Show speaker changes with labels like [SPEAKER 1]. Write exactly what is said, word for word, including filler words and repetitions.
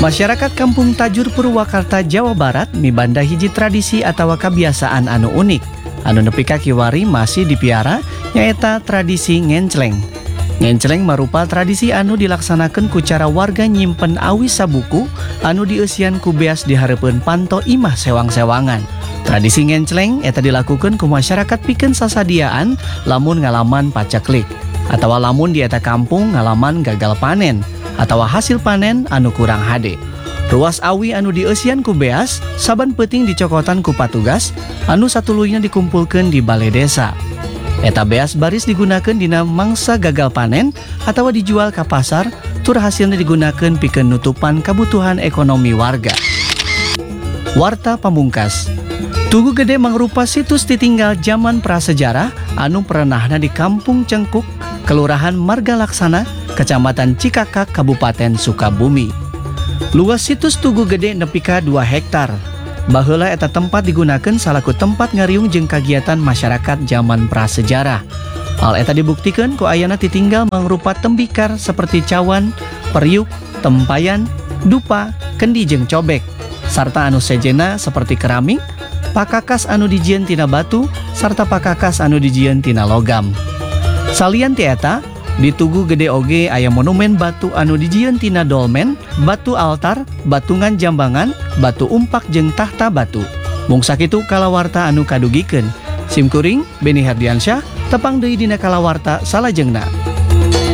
[SPEAKER 1] Masyarakat Kampung Tajur Purwakarta, Jawa Barat mibanda hiji tradisi atawa kebiasaan anu unik. Anu nepi ka kiwari masih dipiara nyaeta tradisi ngencleng. Ngencleng marupa tradisi anu dilaksanakan ku cara warga nyimpen awis sabuku anu dieusian ku beas di hareupeun panto imah sewang-sewangan. Tradisi ngencleng eta dilakukan ku masyarakat pikeun sasadiaan lamun ngalaman paceklik atawa lamun di eta kampung ngalaman gagal panen atawa hasil panen anu kurang hade. Ruas awi anu dieusian ku beas saban peuting dicokotan ku patugas anu satuluyna dikumpulkeun di balai desa. Eta beas baris digunakeun dina mangsa gagal panen atawa dijual ka pasar tur hasilna digunakeun pikeun nutupan kabutuhan ekonomi warga. Warta pamungkas. Tugu Gede mangrupa situs titinggal zaman prasejarah anu perenahna di Kampung Cengkuk, Kelurahan Marga Laksana, Kecamatan Cikakak, Kabupaten Sukabumi. Luas situs Tugu Gede nepi ka dua hektar. Baheula eta tempat digunakeun salaku tempat ngariung jeung kagiatan masyarakat zaman prasejarah. Hal eta dibuktikan ku ayana titinggal mangrupa tembikar seperti cawan, periuk, tempayan, dupa, kendi jeung cobek, sarta anu sejena seperti keramik, pakakas anu dijieun tina batu, sarta pakakas anu dijieun tina logam. Salian ti eta, di Tugu Gede oge aya monumen batu anu dijieun tina dolmen, batu altar, batungan jambangan, batu umpak jeung tahta batu. Mung sakitu kalawarta anu kadugikeun. Simkuring Beni Herdiansyah tepang deui dina kalawarta salajengna.